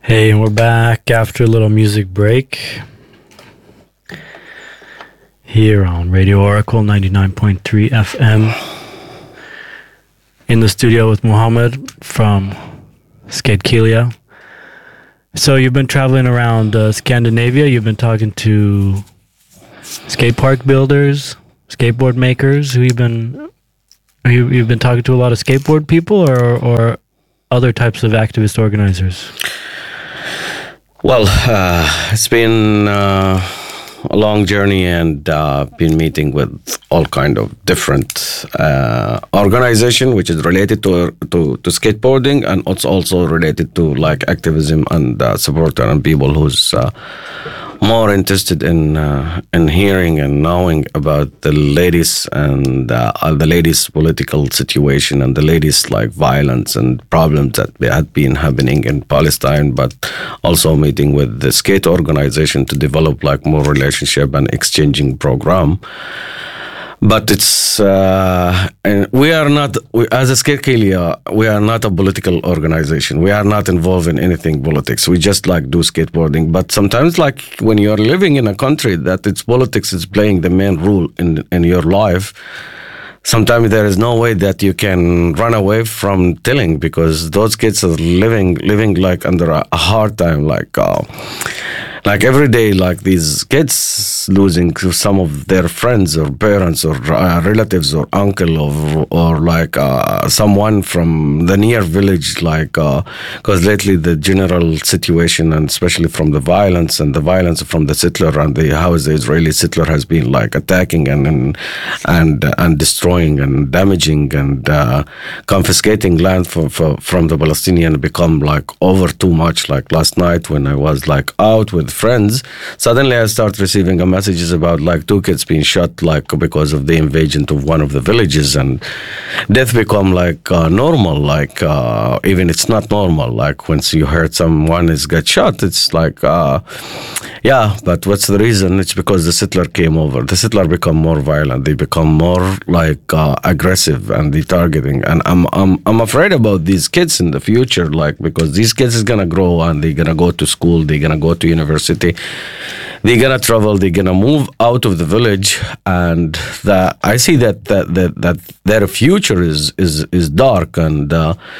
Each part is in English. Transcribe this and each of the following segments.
Hey, and we're back after a little music break here on Radio Oracle 99.3 FM. In the studio with Muhammad from Skate Kelia. So you've been traveling around Scandinavia. You've been talking to skate park builders, skateboard makers. You've been talking to a lot of skateboard people or other types of activist organizers. Well, it's been a long journey, and been meeting with all kind of different organization, which is related to skateboarding, and it's also related to like activism and supporter and people who's more interested in hearing and knowing about the latest and the latest political situation and the latest like violence and problems that had been happening in Palestine, but also meeting with the skate organization to develop like more relationship and exchanging program. But it's and we are not, as a Skate Kelia, we are not a political organization. We are not involved in anything politics. We just like do skateboarding. But sometimes, like when you are living in a country that its politics is playing the main role in your life, sometimes there is no way that you can run away from telling, because those kids are living like under a hard time, like every day, like these kids losing some of their friends or parents or relatives or uncle or like someone from the near village, like because lately the general situation, and especially from the violence from the settler and how the Israeli settler has been like attacking and destroying and damaging and confiscating land from the Palestinian, become like over too much. Like last night when I was like out with friends, suddenly I start receiving messages about like 2 kids being shot like because of the invasion of one of the villages, and death become like normal, like even it's not normal, like once you heard someone is get shot, it's like yeah, but what's the reason? It's because the settler came over. The settler become more violent, they become more like aggressive, and they targeting, and I'm afraid about these kids in the future, like because these kids is gonna grow and they're gonna go to school, they're gonna go to university, they're gonna travel, they're gonna move out of the village, and I see that their future is dark, and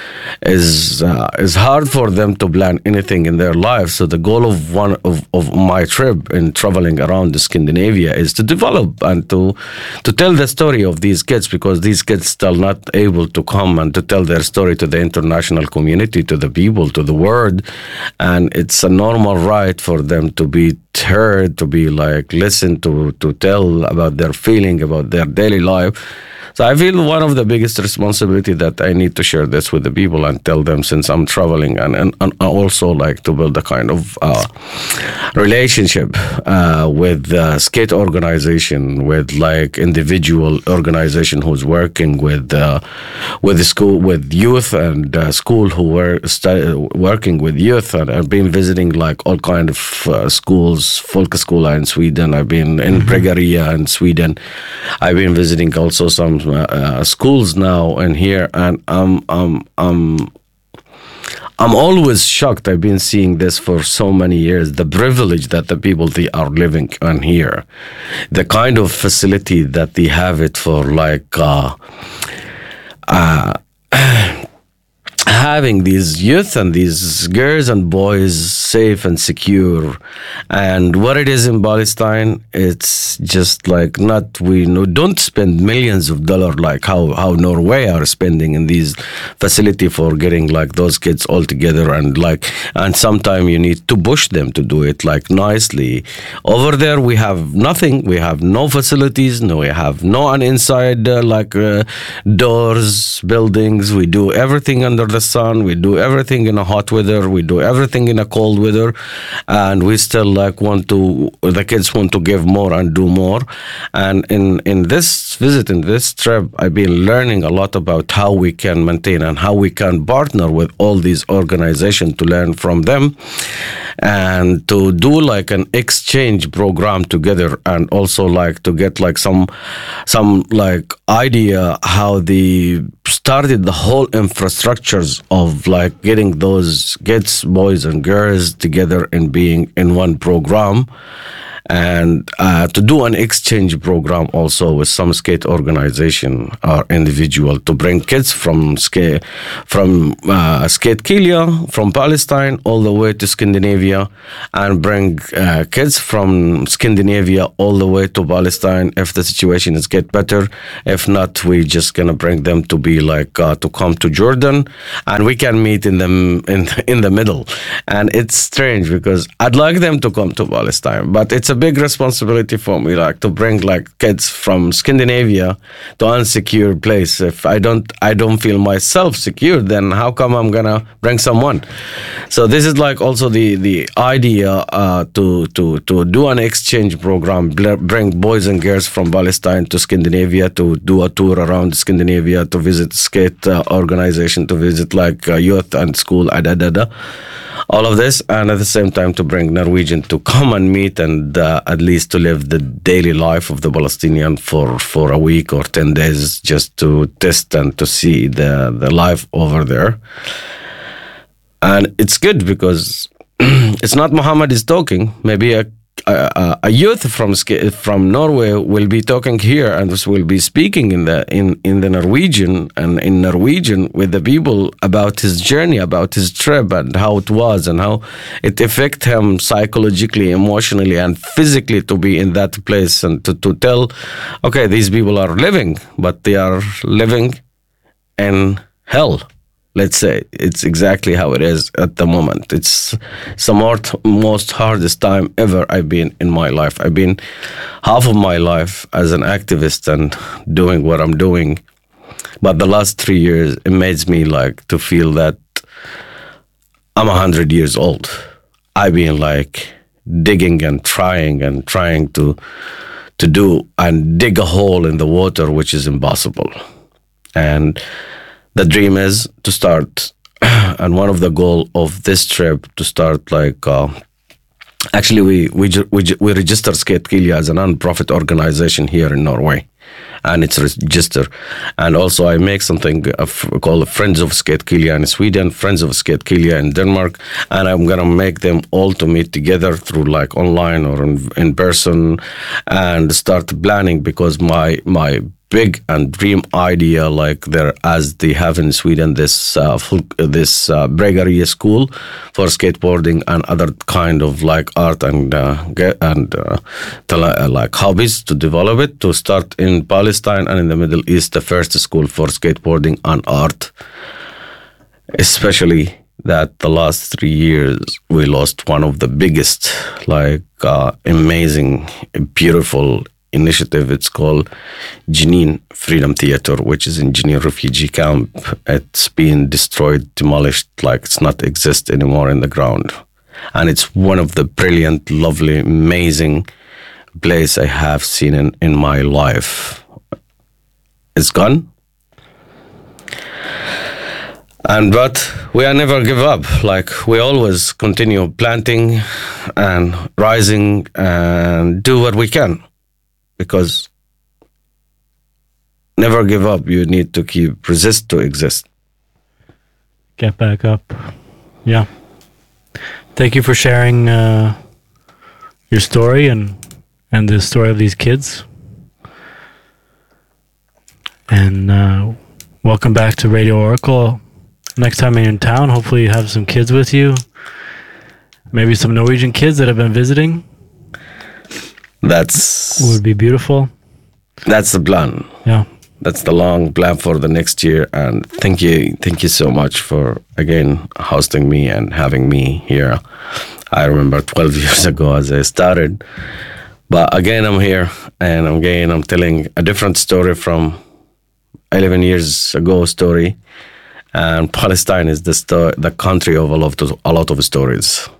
is hard for them to plan anything in their life. So the goal of one of my trip in traveling around Scandinavia is to develop and to tell the story of these kids, because these kids still not able to come and to tell their story to the international community, to the people, to the world, and it's a normal right for them to be heard, to be like listened to tell about their feeling, about their daily life. So I feel one of the biggest responsibility that I need to share this with the people and tell them, since I'm traveling, and also like to build a kind of relationship with skate organization, with like individual organization who's working with the school, with youth, and school who were working with youth, and I've been visiting like all kind of schools, Folkskola in Sweden. I've been in Bregaria in Sweden. I've been visiting also some schools now and here, and I'm always shocked. I've been seeing this for so many years, the privilege that the people they are living on here, the kind of facility that they have it for, like having these youth and these girls and boys safe and secure. And what it is in Palestine, it's just like don't spend millions of dollars like how Norway are spending in these facility for getting like those kids all together, and sometimes you need to push them to do it like nicely. Over there we have nothing, we have no facilities, we have no inside doors, buildings. We do everything under the sun, we do everything in a hot weather, we do everything in a cold weather, and we still like the kids want to give more and do more. And in this visit, in this trip, I've been learning a lot about how we can maintain and how we can partner with all these organizations to learn from them. and to do like an exchange program together, and also like to get like some like idea how they started the whole infrastructures of like getting those kids, boys and girls together and being in one program, and to do an exchange program also with some skate organization or individual to bring kids from Skate Kilia, from Palestine, all the way to Scandinavia, and bring kids from Scandinavia all the way to Palestine if the situation is get better. If not, we just gonna bring them to be like to come to Jordan, and we can meet in the middle. And it's strange because I'd like them to come to Palestine, but it's a big responsibility for me, like to bring like kids from Scandinavia to unsecure place. If I don't feel myself secure, then how come I'm gonna bring someone? So this is like also the idea to do an exchange program, bring boys and girls from Palestine to Scandinavia to do a tour around Scandinavia, to visit skate organization, to visit like youth and school, all of this, and at the same time to bring Norwegian to come and meet and at least to live the daily life of the Palestinian for a week or 10 days, just to test and to see the life over there. And it's good because it's not Muhammad is talking. Maybe a youth from Norway will be talking here and will be speaking in the Norwegian and in Norwegian with the people about his journey, about his trip, and how it was and how it affected him psychologically, emotionally, and physically to be in that place and to tell, okay, these people are living, but they are living in hell. Let's say it's exactly how it is at the moment. It's the most hardest time ever I've been in my life. I've been half of my life as an activist and doing what I'm doing. But the last 3 years, it makes me like to feel that I'm 100 years old. I've been like digging and trying to do and dig a hole in the water, which is impossible. And the dream is to start, and one of the goal of this trip to start like, actually we register Skate Kilia as a non-profit organization here in Norway, and it's registered. And also I make something called Friends of Skate Kilia in Sweden, Friends of Skate Kilia in Denmark, and I'm gonna make them all to meet together through like online or in person and start planning, because my big and dream idea, like there as they have in Sweden, this Bregaria school for skateboarding and other kind of like art and like hobbies, to develop it, to start in Palestine and in the Middle East, the first school for skateboarding and art. Especially that the last 3 years we lost one of the biggest, like amazing, beautiful initiative. It's called Jenin Freedom Theater, which is in Jenin refugee camp. It's been destroyed, demolished, like it's not exist anymore in the ground. And it's one of the brilliant, lovely, amazing place I have seen in my life. It's gone. But we are never give up. Like we always continue planting and rising and do what we can. Because never give up. You need to resist to exist. Get back up. Yeah. Thank you for sharing your story and the story of these kids. And welcome back to Radio Oracle. Next time you're in town, hopefully you have some kids with you. Maybe some Norwegian kids that have been visiting. Would be beautiful. That's the plan. Yeah. That's the long plan for the next year. And thank you so much for again hosting me and having me here. I remember 12 years ago as I started, but again I'm here, and I'm telling a different story from 11 years ago story. And Palestine is the country of a lot of stories.